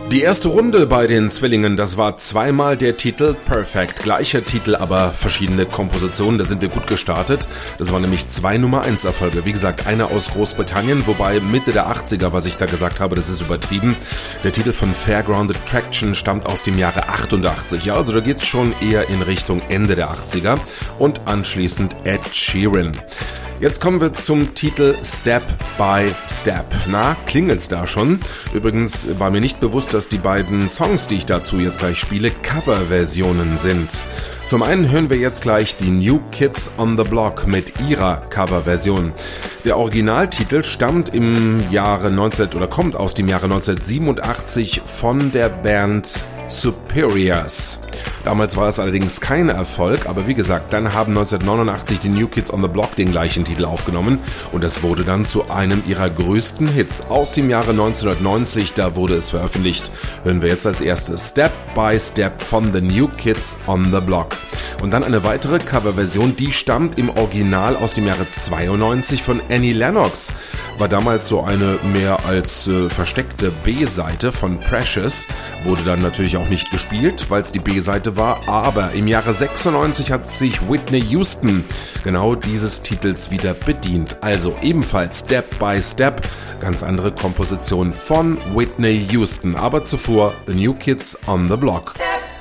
Die erste Runde bei den Zwillingen, das war zweimal der Titel Perfect. Gleicher Titel, aber verschiedene Kompositionen, da sind wir gut gestartet. Das waren nämlich 2 Nummer-1-Erfolge. Wie gesagt, einer aus Großbritannien, wobei Mitte der 80er, was ich da gesagt habe, das ist übertrieben. Der Titel von Fairground Attraction stammt aus dem Jahre 88. Ja, also da geht's schon eher in Richtung Ende der 80er. Und anschließend Ed Sheeran. Jetzt kommen wir zum Titel Step by Step. Na, klingelt's da schon? Übrigens war mir nicht bewusst, dass die beiden Songs, die ich dazu jetzt gleich spiele, Coverversionen sind. Zum einen hören wir jetzt gleich die New Kids on the Block mit ihrer Coverversion. Der Originaltitel stammt kommt aus dem Jahre 1987 von der Band Superiors. Damals war es allerdings kein Erfolg, aber wie gesagt, dann haben 1989 die New Kids on the Block den gleichen Titel aufgenommen und es wurde dann zu einem ihrer größten Hits aus dem Jahre 1990, da wurde es veröffentlicht. Hören wir jetzt als erstes Step by Step von The New Kids on the Block. Und dann eine weitere Coverversion, die stammt im Original aus dem Jahre 92 von Annie Lennox. War damals so eine mehr als versteckte B-Seite von Precious, wurde dann natürlich auch nicht gespielt, weil es die B-Seite war, aber im Jahre 96 hat sich Whitney Houston genau dieses Titels wieder bedient. Also ebenfalls Step by Step, ganz andere Komposition von Whitney Houston, aber zuvor The New Kids on the Block. Step